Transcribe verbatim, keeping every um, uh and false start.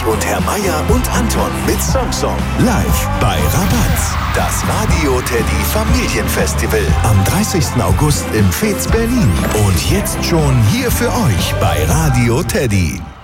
Ulrich und Herr Meier und Anton mit Samsung. Live bei Rabatz. Das Radio Teddy Familienfestival am dreißigsten August im Fez Berlin. Und jetzt schon hier für euch bei Radio Teddy.